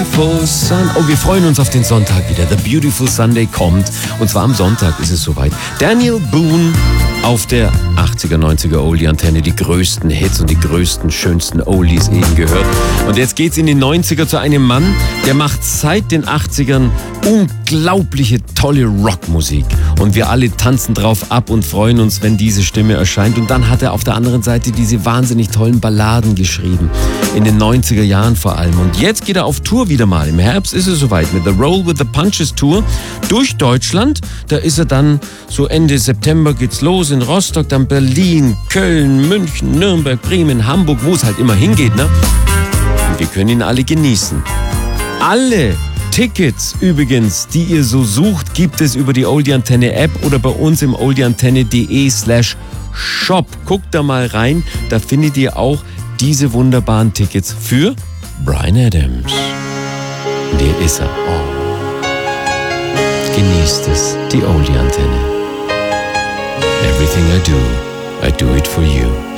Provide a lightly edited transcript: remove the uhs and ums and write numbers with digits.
beautiful sun. Oh, wir freuen uns auf den Sonntag wieder. The Beautiful Sunday kommt. Und zwar am Sonntag ist es soweit. Daniel Boone auf der 80er, 90er Oldie-Antenne. Die größten Hits und die größten, schönsten Oldies eben gehört. Und jetzt geht's in die 90er zu einem Mann, der macht seit den 80ern unglaubliche, tolle Rockmusik. Und wir alle tanzen drauf ab und freuen uns, wenn diese Stimme erscheint. Und dann hat er auf der anderen Seite diese wahnsinnig tollen Balladen geschrieben. In den 90er Jahren vor allem. Und jetzt geht er auf Tour wieder mal. Im Herbst ist es soweit mit The Roll with the Punches Tour durch Deutschland. Da ist er dann so Ende September geht's los in Rostock, dann Berlin, Köln, München, Nürnberg, Bremen, Hamburg, wo es halt immer hingeht, ne? Und wir können ihn alle genießen. Alle Tickets übrigens, die ihr so sucht, gibt es über die Oldie Antenne App oder bei uns im oldieantenne.de/shop. Guckt da mal rein, da findet ihr auch diese wunderbaren Tickets für Bryan Adams. Und hier ist er. Oh. Genießt es, die Oldie Antenne. Everything I do it for you.